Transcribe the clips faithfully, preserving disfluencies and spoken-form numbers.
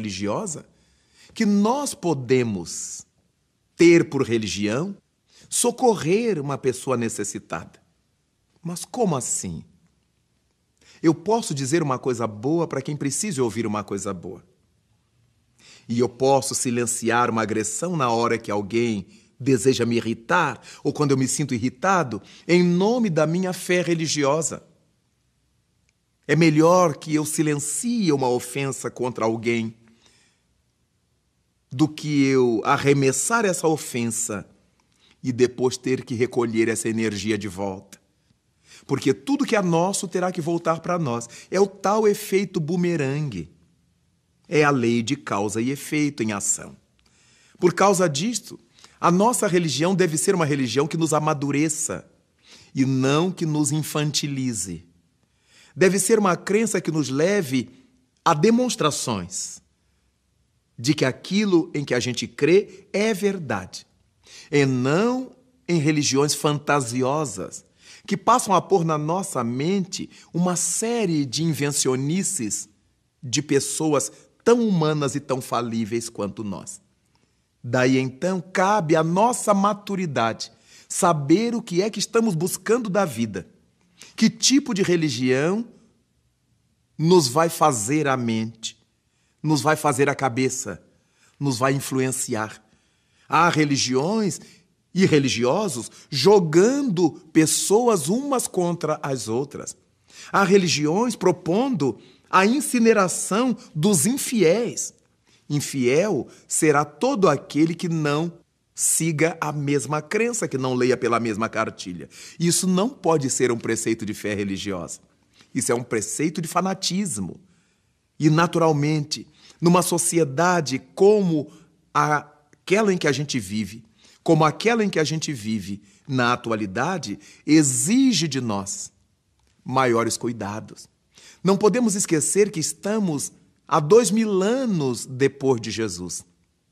religiosa que nós podemos ter por religião socorrer uma pessoa necessitada. Mas como assim? Eu posso dizer uma coisa boa para quem precisa ouvir uma coisa boa. E eu posso silenciar uma agressão na hora que alguém deseja me irritar ou quando eu me sinto irritado, em nome da minha fé religiosa. É melhor que eu silencie uma ofensa contra alguém do que eu arremessar essa ofensa e depois ter que recolher essa energia de volta. Porque tudo que é nosso terá que voltar para nós. É o tal efeito bumerangue. É a lei de causa e efeito em ação. Por causa disto, a nossa religião deve ser uma religião que nos amadureça e não que nos infantilize. Deve ser uma crença que nos leve a demonstrações de que aquilo em que a gente crê é verdade, e não em religiões fantasiosas que passam a pôr na nossa mente uma série de invencionices de pessoas tão humanas e tão falíveis quanto nós. Daí então cabe à nossa maturidade saber o que é que estamos buscando da vida. Que tipo de religião nos vai fazer a mente, nos vai fazer a cabeça, nos vai influenciar. Há religiões e religiosos jogando pessoas umas contra as outras. Há religiões propondo a incineração dos infiéis. Infiel será todo aquele que não siga a mesma crença, que não leia pela mesma cartilha. Isso não pode ser um preceito de fé religiosa. Isso é um preceito de fanatismo. E, naturalmente, numa sociedade como aquela em que a gente vive, como aquela em que a gente vive na atualidade, exige de nós maiores cuidados. Não podemos esquecer que estamos há dois mil anos depois de Jesus.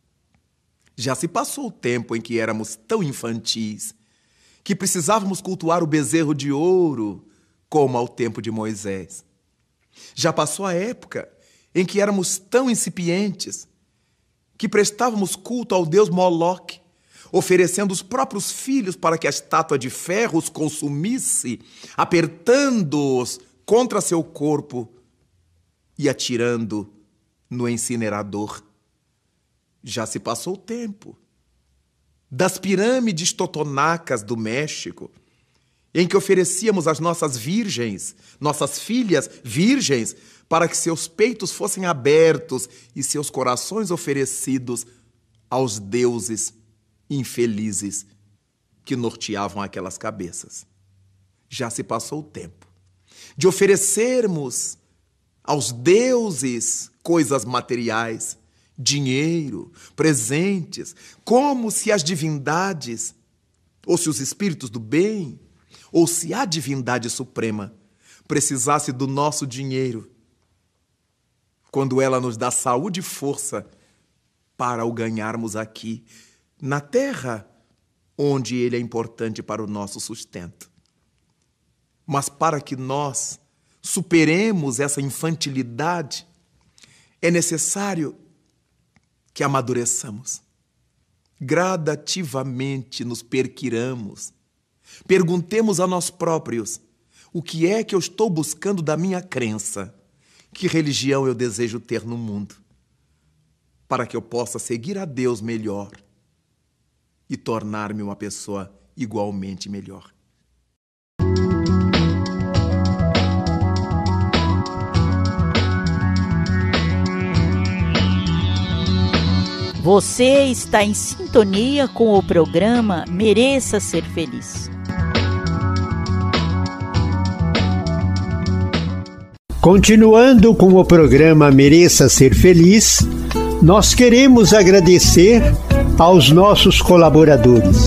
Já se passou o tempo em que éramos tão infantis, que precisávamos cultuar o bezerro de ouro, como ao tempo de Moisés. Já passou a época em que éramos tão incipientes, que prestávamos culto ao deus Moloque, oferecendo os próprios filhos para que a estátua de ferro os consumisse, apertando-os contra seu corpo e atirando no incinerador. Já se passou o tempo das pirâmides totonacas do México, em que oferecíamos as nossas virgens, nossas filhas virgens, para que seus peitos fossem abertos e seus corações oferecidos aos deuses infelizes que norteavam aquelas cabeças. Já se passou o tempo de oferecermos aos deuses coisas materiais, dinheiro, presentes, como se as divindades, ou se os espíritos do bem, ou se a divindade suprema precisasse do nosso dinheiro, quando ela nos dá saúde e força para o ganharmos aqui, na terra, onde ele é importante para o nosso sustento. Mas para que nós superemos essa infantilidade, é necessário que amadureçamos. Gradativamente nos perquiramos. Perguntemos a nós próprios: o que é que eu estou buscando da minha crença? Que religião eu desejo ter no mundo? Para que eu possa seguir a Deus melhor e tornar-me uma pessoa igualmente melhor. Você está em sintonia com o programa Mereça Ser Feliz. Continuando com o programa Mereça Ser Feliz, nós queremos agradecer aos nossos colaboradores.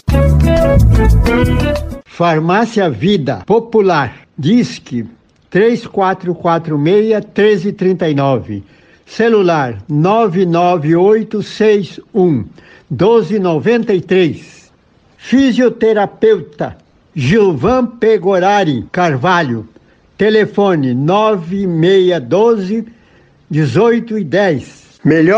Farmácia Vida Popular, Disque três quatro quatro seis, um três três nove. Celular nove nove oito seis um, um dois nove três. Fisioterapeuta Gilvan Pegorari Carvalho. Telefone nove seis um dois, um oito um zero. Melhor